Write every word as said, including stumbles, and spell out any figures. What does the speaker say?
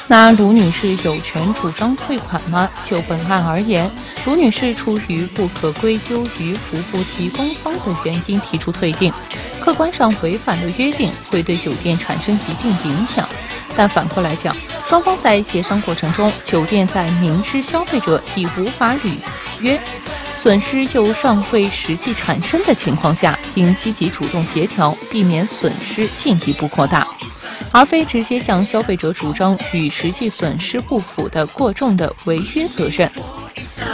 那卢女士有权主张退款吗？就本案而言，卢女士出于不可归咎于服务提供方的原因提出退订，客观上违反了约定，会对酒店产生一定影响。但反过来讲，双方在协商过程中，酒店在明知消费者已无法履约，损失又尚未实际产生的情况下，应积极主动协调，避免损失进一步扩大，而非直接向消费者主张与实际损失不符的过重的违约责任。